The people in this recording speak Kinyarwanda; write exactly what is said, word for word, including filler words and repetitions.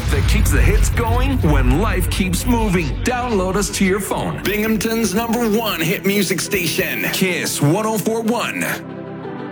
that keeps the hits going when life keeps moving. Download us to your phone. Binghamton's number one hit music station. Kiss one oh four point one.